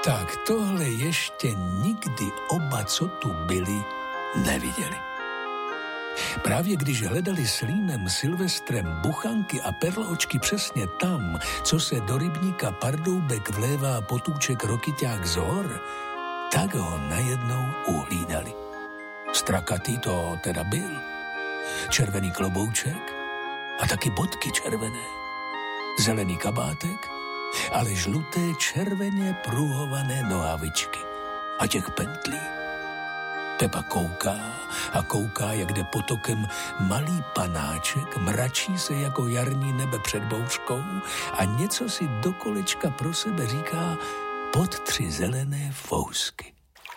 Tak tohle ještě nikdy oba, co tu byli, neviděli. Právě když hledali s Línem Silvestrem buchanky a perločky přesně tam, co se do rybníka Pardoubek vlévá potůček Rokyťák z hor, tak ho najednou uhlídali. Strakatý to teda byl. Červený klobouček a taky bodky červené. Zelený kabátek, ale žluté červeně pruhované nohavičky a těch pentlí. Pepa kouká, jak jde potokem malý panáček, mračí se jako jarní nebe před bouřkou a něco si do kolečka pro sebe říká pod 3 zelené fousky.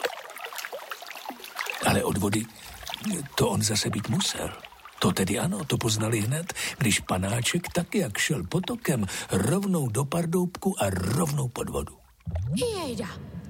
Ale od vody to on zase být musel. To tedy ano, to poznali hned, když panáček tak, jak šel potokem, rovnou do Pardoubku a rovnou pod vodu. Jejda,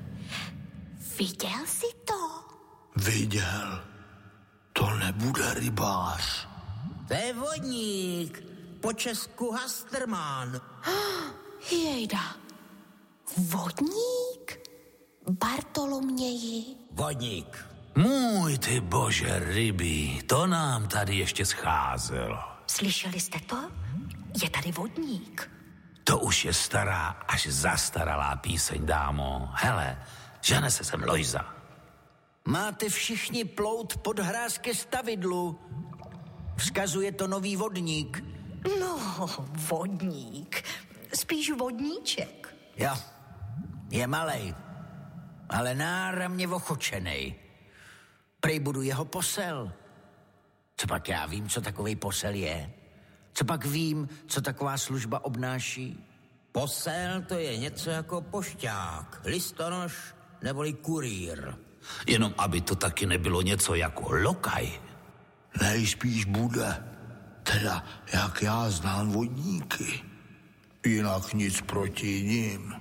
viděl jsi to? Viděl. To nebude rybář. To je vodník, po česku Hastrman. Jejda, vodník? Bartoloměji? Vodník. Můj ty bože, ryby, to nám tady ještě scházelo. Slyšeli jste to? Je tady vodník. To už je stará, až zastaralá píseň, dámo. Hele, žene se sem Lojza. Máte všichni plout pod hráz ke stavidlu. Vzkazuje to nový vodník. No, vodník. Spíš vodníček. Jo, je malej, ale náramně ochočenej. Prej budu jeho posel. Co pak já vím, co takovej posel je? Co pak vím, co taková služba obnáší? Posel to je něco jako pošťák, listonoš neboli kurýr. Jenom aby to taky nebylo něco jako lokaj. Nejspíš bude. Teda, jak já znám vodníky. Jinak nic proti ním.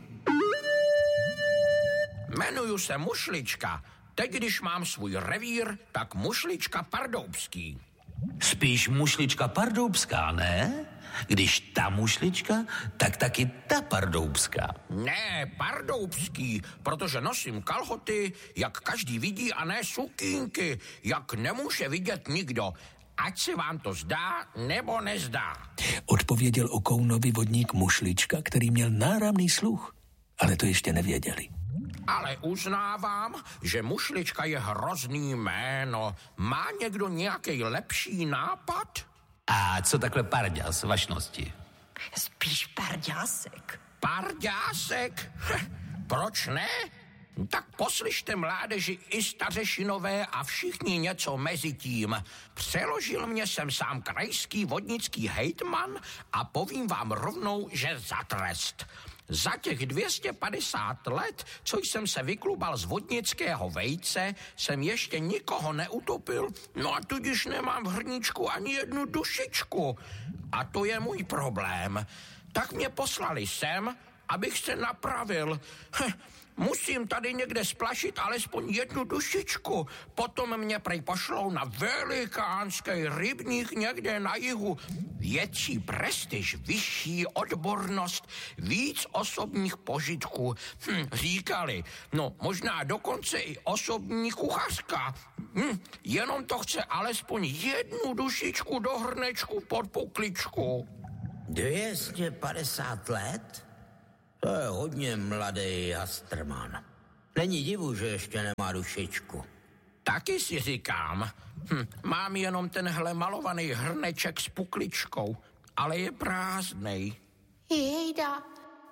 Jmenuju se Mušlička. Teď, když mám svůj revír, tak Mušlička Pardoubský. Spíš Mušlička Pardoubská, ne? Když ta Mušlička, tak taky ta Pardoubská. Ne, Pardoubský, protože nosím kalhoty, jak každý vidí, a ne sukínky, jak nemůže vidět nikdo. Ať se vám to zdá, nebo nezdá. Odpověděl Okounovi vodník Mušlička, který měl náramný sluch, ale to ještě nevěděli. Ale uznávám, že Mušlička je hrozný jméno. Má někdo nějaký lepší nápad? A co takhle parďas, vašnosti? Spíš parďásek. Parďásek? Proč ne? Tak poslyšte, mládeži, i stařešinové a všichni něco mezi tím. Přeložil mě sem sám krajský vodnický hejtman a povím vám rovnou, že za trest. Za těch 250 let, co jsem se vyklubal z vodnického vejce, jsem ještě nikoho neutopil, no a tudíž nemám v hrníčku ani jednu dušičku. A to je můj problém. Tak mě poslali sem, abych se napravil. Musím tady někde splašit alespoň jednu dušičku. Potom mě prej pošlou na velikánský rybník někde na jihu. Větší prestiž, vyšší odbornost, víc osobních požitků. Říkali, no možná dokonce i osobní kuchařka. Jenom to chce alespoň jednu dušičku do hrnečku pod pokličku. 250 let? To je hodně mladý Hastrman. Není divu, že ještě nemá dušičku. Taky si říkám, mám jenom tenhle malovaný hrneček s pukličkou, ale je prázdnej. Jejda,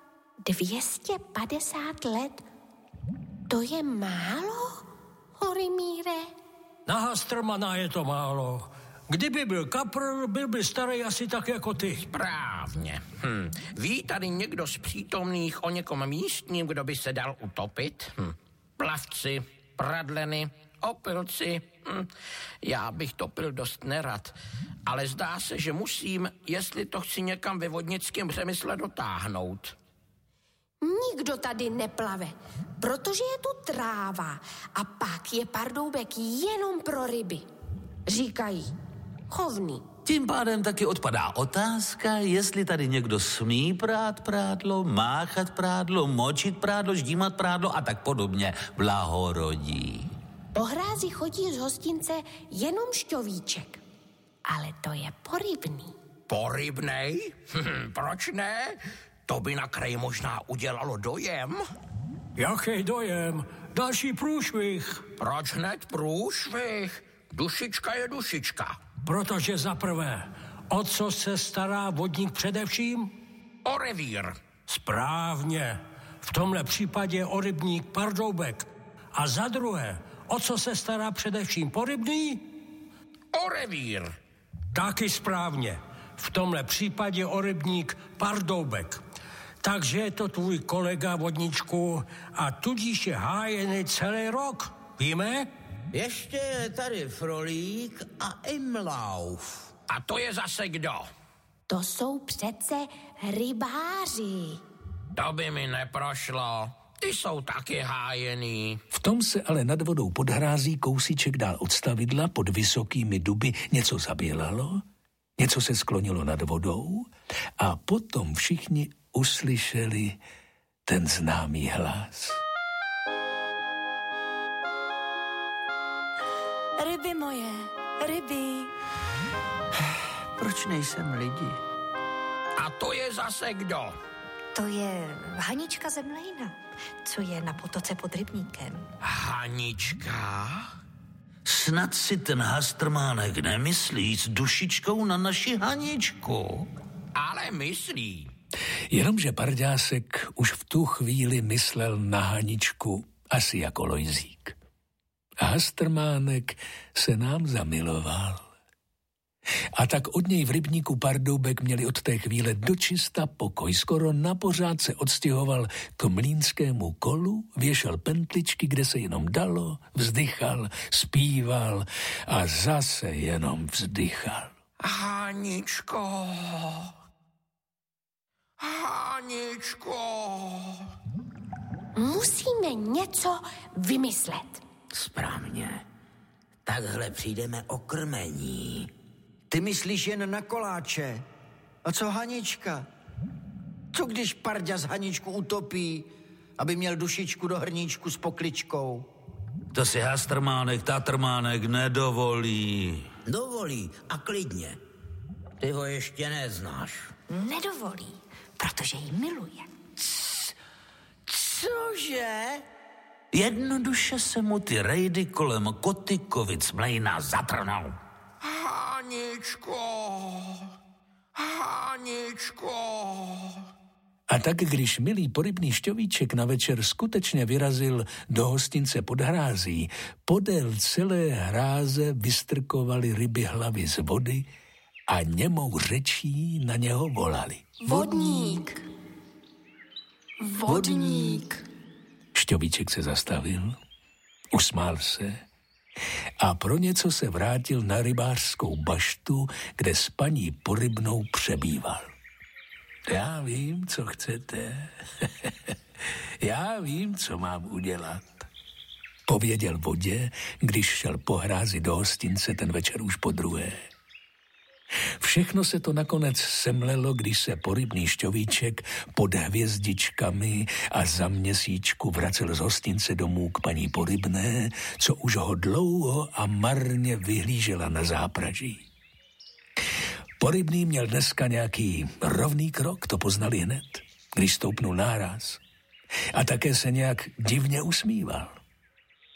250 let, to je málo, Horimíre? Na Hastrmana je to málo. Kdyby byl kapr, byl by starý asi tak jako ty. Správně. Ví tady někdo z přítomných o někom místním, kdo by se dal utopit? Plavci, pradleny, opilci. Já bych topil dost nerad, ale zdá se, že musím, jestli to chci někam ve vodnickém řemysle dotáhnout. Nikdo tady neplave, protože je tu tráva a pak je Pardoubek jenom pro ryby. Říkají, chovný, Tím pádem taky odpadá otázka, jestli tady někdo smí prát prádlo, máchat prádlo, močit prádlo, ždímat prádlo a tak podobně. Blahorodí. Po hrázi chodí z hostince jenom Šťovíček. Ale to je porybný. Porybnej? Proč ne? To by na kraji možná udělalo dojem. Jaký dojem? Další průšvih. Proč hned průšvih? Dušička je dušička. Protože za prvé, o co se stará vodník především? O revír. Správně. V tomhle případě o rybník Pardoubek. A za druhé, o co se stará především porybný? O revír. Taky správně. V tomhle případě o rybník Pardoubek. Takže je to tvůj kolega, vodničku, a tudíž je hájený celý rok. Víme? Ještě je tady Frolík a Imlauf. A to je zase kdo? To jsou přece rybáři. To by mi neprošlo. Ty jsou taky hájený. V tom se ale nad vodou pod hrází kousíček dál od stavidla pod vysokými duby něco zabělalo, něco se sklonilo nad vodou a potom všichni uslyšeli ten známý hlas. Ryby moje, ryby. Proč nejsem lidi? A to je zase kdo? To je Hanička Zemlejna, co je na potoce pod rybníkem. Hanička? Snad si ten Hastrmánek nemyslí s dušičkou na naši Haničku. Ale myslí. Jenomže Parďásek už v tu chvíli myslel na Haničku, asi jako Lojzík. A Hastrmánek se nám zamiloval. A tak od něj v rybníku Pardoubek měli od té chvíle dočista pokoj. Skoro napořád se odstěhoval k mlýnskému kolu, věšel pentličky, kde se jenom dalo, vzdychal, zpíval a zase jenom vzdychal. Haničko. Haničko. Musíme něco vymyslet. Správně. Takhle přijdeme o krmení. Ty myslíš jen na koláče. A co Hanička? Co když Parďa z Haničku utopí, aby měl dušičku do hrníčku s pokličkou? To si Hastrmánek, Tatrmánek nedovolí. Dovolí a klidně. Ty ho ještě neznáš. Nedovolí, protože ji miluje. Cože? Jednoduše se mu ty rejdy kolem Kotykovic Mlejna zatrnou. Haničko. Haničko. A tak, když milý porybný Šťovíček na večer skutečně vyrazil do hostince pod hrází, podél celé hráze vystrkovaly ryby hlavy z vody a němou řečí na něho volali. Vodník. Vodník. Šťovíček se zastavil, usmál se a pro něco se vrátil na rybářskou baštu, kde s paní Porybnou přebýval. Já vím, co chcete. Já vím, co mám udělat. Pověděl vodě, když šel po hrázi do hostince ten večer už po druhé. Všechno se to nakonec semlelo, když se porybný Šťovíček pod hvězdičkami a za měsíčku vracel z hostince domů k paní Porybné, co už ho dlouho a marně vyhlížela na zápraží. Porybný měl dneska nějaký rovný krok, to poznali hned, když stoupnul náraz. A také se nějak divně usmíval.